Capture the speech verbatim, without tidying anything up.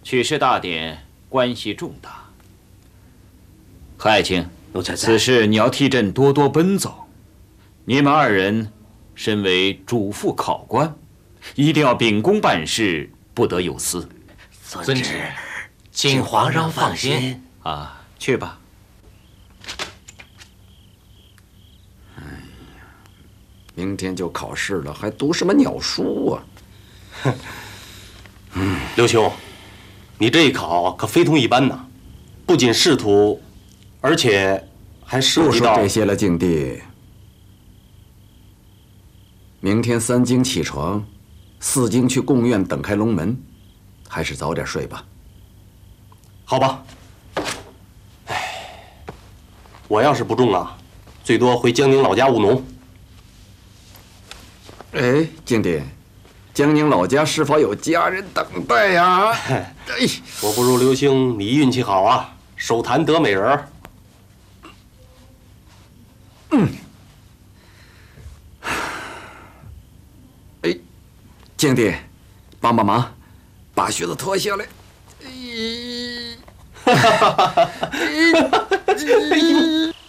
取士大典关系重大。何爱卿， 奴才在。 此事你要替朕多多奔走。你们二人身为主父考官，一定要秉公办事，不得有私。 遵旨，请皇上放心。 啊，去吧。 哎呀，明天就考试了，还读什么鸟书啊？ 哼，嗯，刘兄，你这一考可非同一般呐，不仅仕途，而且还涉及到…… 不说这些了，静帝。明天三更起床，四更去贡院等开龙门，还是早点睡吧。 好吧。哎，我要是不中啊，最多回江宁老家务农。 哎，静帝，江宁老家是否有家人等待呀？ 哎，我不如刘星，你运气好啊，手谈得美人儿。 嗯。哎，静帝，帮帮忙，把靴子脱下来。哎，哈哈哈哈哈！